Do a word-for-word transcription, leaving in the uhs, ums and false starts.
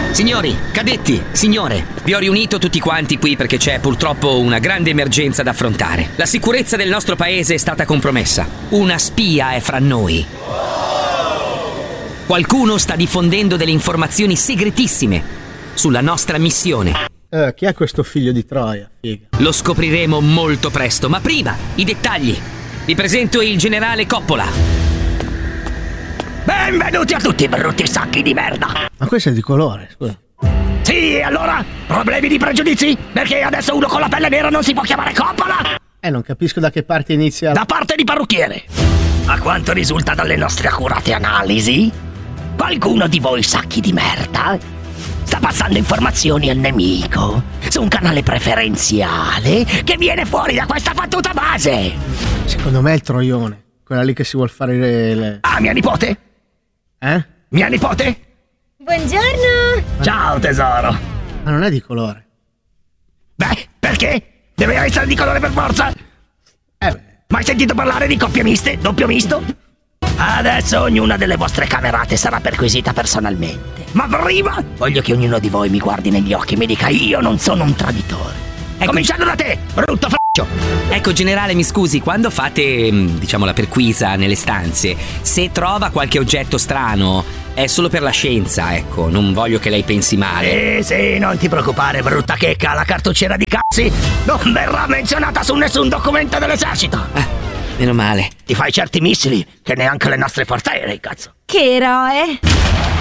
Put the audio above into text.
Signori, cadetti, signore, vi ho riunito tutti quanti qui perché c'è purtroppo una grande emergenza da affrontare. La sicurezza del nostro paese è stata compromessa. Una spia è fra noi. Qualcuno sta diffondendo delle informazioni segretissime sulla nostra missione. Eh, chi è questo figlio di Troia? Figa. Lo scopriremo molto presto, ma prima, i dettagli. Vi presento il generale Coppola. Benvenuti a tutti, brutti sacchi di merda! Ma questo è di colore, scusa. Sì, allora? Problemi di pregiudizi? Perché adesso uno con la pelle nera non si può chiamare Coppola? Eh, non capisco da che parte inizia. Da parte di parrucchiere. A quanto risulta dalle nostre accurate analisi, qualcuno di voi sacchi di merda sta passando informazioni al nemico su un canale preferenziale che viene fuori da questa fottuta base. Secondo me è il troione, quella lì che si vuol fare le... le... Ah, mia nipote? Eh? Mia nipote? Buongiorno! Ciao tesoro! Ma non è di colore. Beh, perché? Deve essere di colore per forza? Eh beh. Mai sentito parlare di coppie miste? Doppio misto? Adesso ognuna delle vostre camerate sarà perquisita personalmente. Ma prima voglio che ognuno di voi mi guardi negli occhi e mi dica io non sono un traditore. Ecco, Cominciando da te, brutto f***o! Ecco, generale, mi scusi, quando fate, mh, diciamo, la perquisa nelle stanze, se trova qualche oggetto strano, è solo per la scienza, ecco, non voglio che lei pensi male. Eh sì, non ti preoccupare, brutta checca, la cartucciera di cazzi non verrà menzionata su nessun documento dell'esercito. Ah, meno male. Ti fai certi missili che neanche le nostre portaerei, cazzo. Che eroe!